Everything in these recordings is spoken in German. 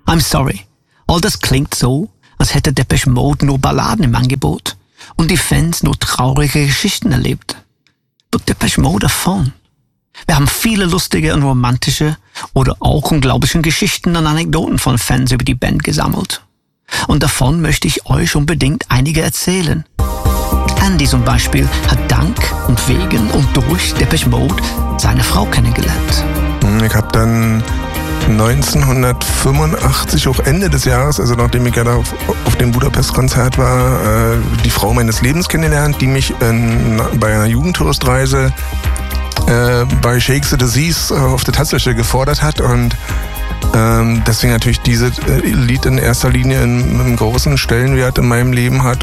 I'm sorry. All das klingt so, als hätte Depeche Mode nur Balladen im Angebot und die Fans nur traurige Geschichten erlebt. But Depeche Mode are fun. Wir haben viele lustige und romantische oder auch unglaubliche Geschichten und Anekdoten von Fans über die Band gesammelt. Und davon möchte ich euch unbedingt einige erzählen. Andy zum Beispiel hat dank und wegen und durch Depeche Mode seine Frau kennengelernt. Ich habe dann 1985, auch Ende des Jahres, also nachdem ich ja da auf dem Budapest-Konzert war, die Frau meines Lebens kennengelernt, die mich bei einer Jugendtouristreise bei Shake the Disease auf der Tanzfläche gefordert hat und deswegen natürlich dieses Lied in erster Linie einen großen Stellenwert in meinem Leben hat.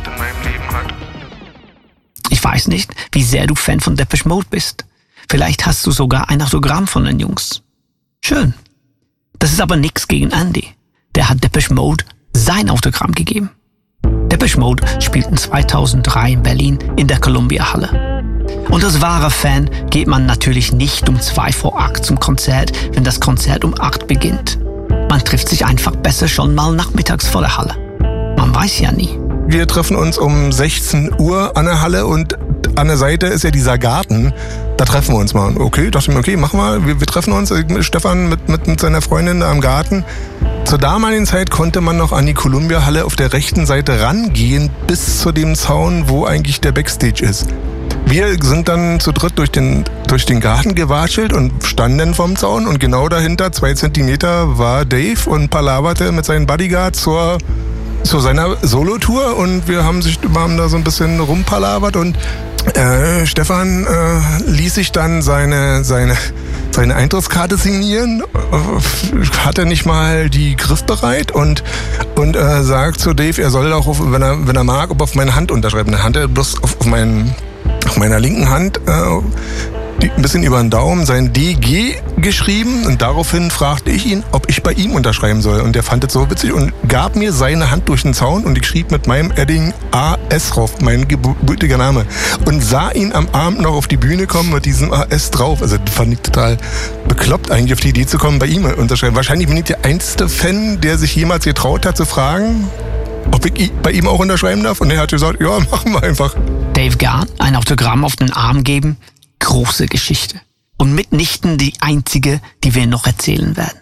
Ich weiß nicht, wie sehr du Fan von Depeche Mode bist. Vielleicht hast du sogar ein Autogramm von den Jungs. Schön. Das ist aber nichts gegen Andy. Der hat Depeche Mode sein Autogramm gegeben. Depeche Mode spielten 2003 in Berlin in der Columbia-Halle. Und als wahrer Fan geht man natürlich nicht um 7:45 zum Konzert, wenn das Konzert um 8 beginnt. Man trifft sich einfach besser schon mal nachmittags vor der Halle. Man weiß ja nie. Wir treffen uns um 16 Uhr an der Halle und an der Seite ist ja dieser Garten. Da treffen wir uns mal. Okay, dachte ich mir, okay, machen wir. Wir treffen uns. Stefan mit seiner Freundin da am Garten. Zur damaligen Zeit konnte man noch an die Columbia-Halle auf der rechten Seite rangehen, bis zu dem Zaun, wo eigentlich der Backstage ist. Wir sind dann zu dritt durch den Garten gewatschelt und standen vorm Zaun und genau dahinter, 2 Zentimeter, war Dave und palaverte mit seinen Bodyguards zu seiner Solotour und wir haben da so ein bisschen rumpalavert und Stefan ließ sich dann seine Eintrittskarte signieren, hatte nicht mal die griffbereit und sagt zu Dave, er soll auch, wenn er mag, auf meine Hand unterschreiben. Dann hat er bloß auf meiner linken Hand ein bisschen über den Daumen sein DG geschrieben und daraufhin fragte ich ihn, ob ich bei ihm unterschreiben soll. Und der fand es so witzig und gab mir seine Hand durch den Zaun und ich schrieb mit meinem Edding AS drauf, mein gebürtiger Name. Und sah ihn am Abend noch auf die Bühne kommen mit diesem AS drauf. Also das fand ich total bekloppt, eigentlich auf die Idee zu kommen, bei ihm unterschreiben. Wahrscheinlich bin ich der einzige Fan, der sich jemals getraut hat zu fragen, ob ich bei ihm auch unterschreiben darf. Und er hat gesagt, ja, machen wir einfach. Dave Gahan, ein Autogramm auf den Arm geben, große Geschichte. Und mitnichten die einzige, die wir noch erzählen werden.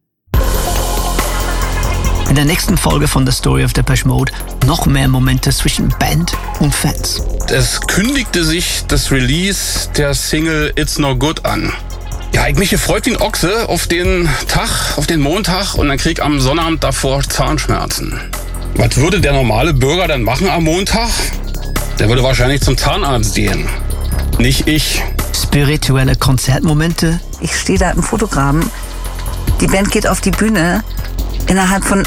In der nächsten Folge von The Story of Depeche Mode noch mehr Momente zwischen Band und Fans. Es kündigte sich das Release der Single It's No Good an. Ja, ich mich gefreut wie ein Ochse auf den Montag und dann krieg ich am Sonnabend davor Zahnschmerzen. Was würde der normale Bürger dann machen am Montag? Der würde wahrscheinlich zum Zahnarzt gehen. Nicht ich. Spirituelle Konzertmomente. Ich stehe da im Fotograben. Die Band geht auf die Bühne. Innerhalb von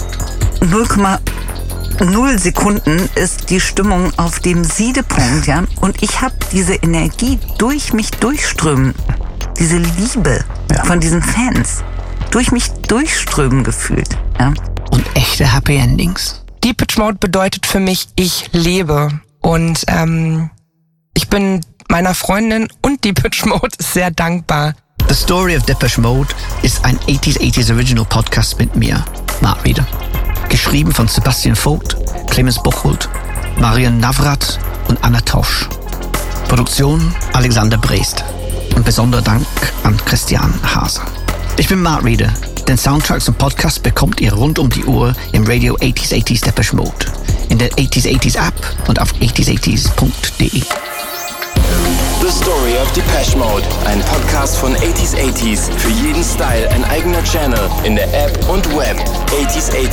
0,0 Sekunden ist die Stimmung auf dem Siedepunkt, ja. Und ich habe diese Energie durch mich durchströmen. Diese Liebe von diesen Fans durch mich durchströmen gefühlt, ja. Und echte Happy Endings. Depeche Mode bedeutet für mich, ich lebe. Und ich bin meiner Freundin und Depeche Mode sehr dankbar. The Story of Depeche Mode ist ein 80s Original Podcast mit mir, Mark Reeder. Geschrieben von Sebastian Vogt, Clemens Bocholt, Marian Navrat und Anna Tosch. Produktion Alexander Brest. Und besonderer Dank an Christian Haser. Ich bin Mark Reeder. Den Soundtrack zum Podcast bekommt ihr rund um die Uhr im Radio 80s Depeche Mode, in der 80s App und auf 80s80s.de. The Story of Depeche Mode, ein Podcast von 80s. Für jeden Style ein eigener Channel in der App und Web. 80s